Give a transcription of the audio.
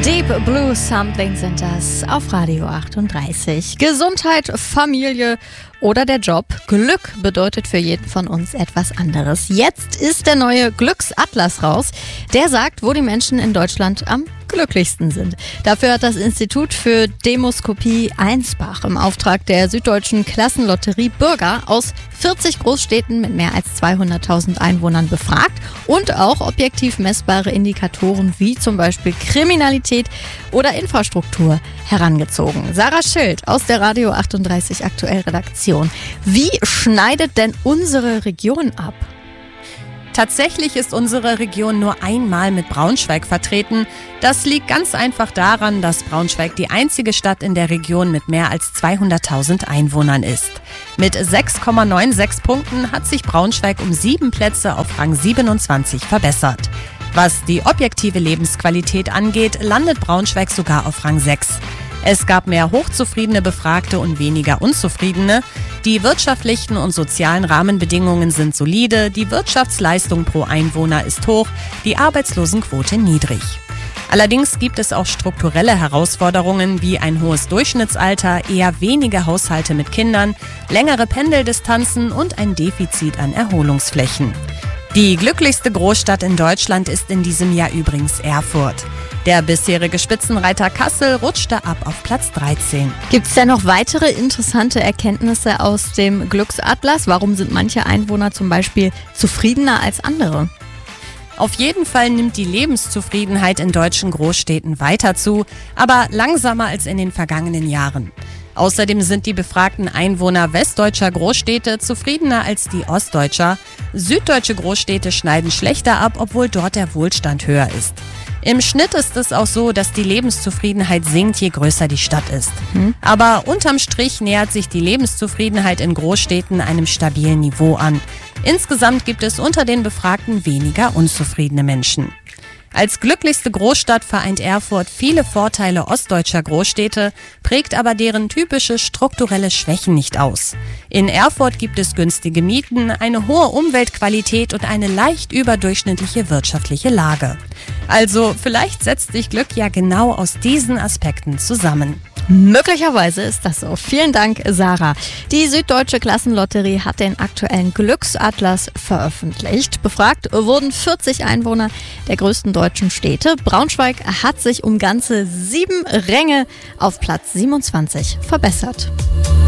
Deep Blue Something sind das auf Radio 38. Gesundheit, Familie oder der Job. Glück bedeutet für jeden von uns etwas anderes. Jetzt ist der neue Glücksatlas raus. Der sagt, wo die Menschen in Deutschland am glücklichsten sind. Dafür hat das Institut für Demoskopie Einsbach im Auftrag der Süddeutschen Klassenlotterie Bürger aus 40 Großstädten mit mehr als 200.000 Einwohnern befragt und auch objektiv messbare Indikatoren wie zum Beispiel Kriminalität oder Infrastruktur herangezogen. Sarah Schild aus der Radio 38 Aktuell Redaktion. Wie schneidet denn unsere Region ab? Tatsächlich ist unsere Region nur einmal mit Braunschweig vertreten. Das liegt ganz einfach daran, dass Braunschweig die einzige Stadt in der Region mit mehr als 200.000 Einwohnern ist. Mit 6,96 Punkten hat sich Braunschweig um 7 Plätze auf Rang 27 verbessert. Was die objektive Lebensqualität angeht, landet Braunschweig sogar auf Rang 6. Es gab mehr hochzufriedene Befragte und weniger unzufriedene. Die wirtschaftlichen und sozialen Rahmenbedingungen sind solide, die Wirtschaftsleistung pro Einwohner ist hoch, die Arbeitslosenquote niedrig. Allerdings gibt es auch strukturelle Herausforderungen wie ein hohes Durchschnittsalter, eher wenige Haushalte mit Kindern, längere Pendeldistanzen und ein Defizit an Erholungsflächen. Die glücklichste Großstadt in Deutschland ist in diesem Jahr übrigens Erfurt. Der bisherige Spitzenreiter Kassel rutschte ab auf Platz 13. Gibt es denn noch weitere interessante Erkenntnisse aus dem Glücksatlas? Warum sind manche Einwohner zum Beispiel zufriedener als andere? Auf jeden Fall nimmt die Lebenszufriedenheit in deutschen Großstädten weiter zu, aber langsamer als in den vergangenen Jahren. Außerdem sind die befragten Einwohner westdeutscher Großstädte zufriedener als die ostdeutscher. Süddeutsche Großstädte schneiden schlechter ab, obwohl dort der Wohlstand höher ist. Im Schnitt ist es auch so, dass die Lebenszufriedenheit sinkt, je größer die Stadt ist. Aber unterm Strich nähert sich die Lebenszufriedenheit in Großstädten einem stabilen Niveau an. Insgesamt gibt es unter den Befragten weniger unzufriedene Menschen. Als glücklichste Großstadt vereint Erfurt viele Vorteile ostdeutscher Großstädte, prägt aber deren typische strukturelle Schwächen nicht aus. In Erfurt gibt es günstige Mieten, eine hohe Umweltqualität und eine leicht überdurchschnittliche wirtschaftliche Lage. Also vielleicht setzt sich Glück ja genau aus diesen Aspekten zusammen. Möglicherweise ist das so. Vielen Dank, Sarah. Die Süddeutsche Klassenlotterie hat den aktuellen Glücksatlas veröffentlicht. Befragt wurden 40 Einwohner der größten deutschen Städte. Braunschweig hat sich um ganze 7 Ränge auf Platz 27 verbessert.